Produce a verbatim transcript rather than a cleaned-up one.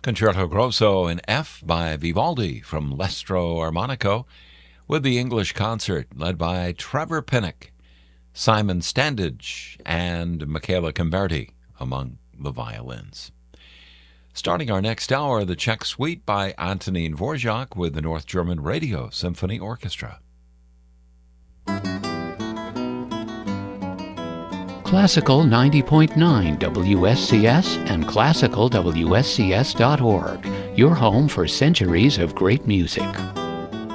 Concerto Grosso in F by Vivaldi from L'Estro Armonico, with the English concert led by Trevor Pinnock, Simon Standage, and Michaela Camberti among the violins. Starting our next hour, the Czech Suite by Antonín Dvořák with the North German Radio Symphony Orchestra. Classical ninety point nine W S C S and classical W S C S dot org, your home for centuries of great music.